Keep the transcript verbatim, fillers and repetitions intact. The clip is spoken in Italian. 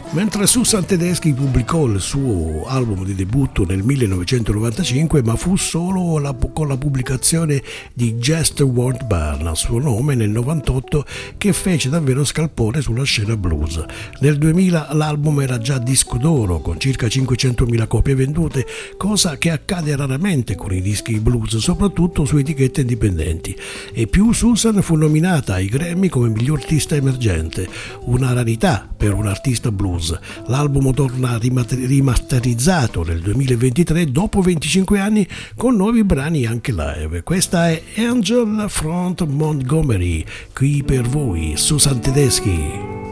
Mentre Susan Tedeschi pubblicò il suo album di debutto nel millenovecentonovantacinque, ma fu solo la, con la pubblicazione di Just Won't Burn a suo nome nel novantotto che fece davvero scalpore sulla scena blues. Nel duemila l'album era già disco d'oro con circa cinquecentomila copie vendute, cosa che accade raramente con i dischi blues, soprattutto su etichette indipendenti. E più Susan fu nominata ai Grammy come miglior artista emergente, una rarità per un artista blues. L'album torna rimasterizzato nel duemilaventitré dopo venticinque anni con nuovi brani anche live. Questa è Angel Front Montgomery, qui per voi Susan Tedeschi.